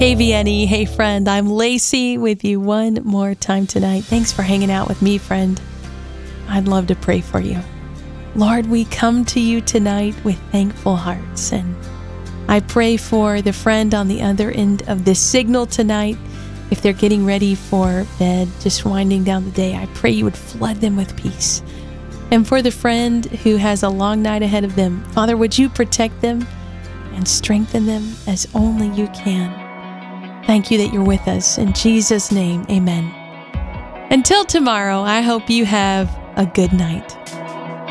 KVNE, hey friend, I'm Lacey with you one more time tonight. Thanks for hanging out with me, friend. I'd love to pray for you. Lord, we come to you tonight with thankful hearts, and I pray for the friend on the other end of this signal tonight. If they're getting ready for bed, just winding down the day, I pray you would flood them with peace. And for the friend who has a long night ahead of them, Father, would you protect them and strengthen them as only you can. Thank you that you're with us. In Jesus' name, amen. Until tomorrow, I hope you have a good night.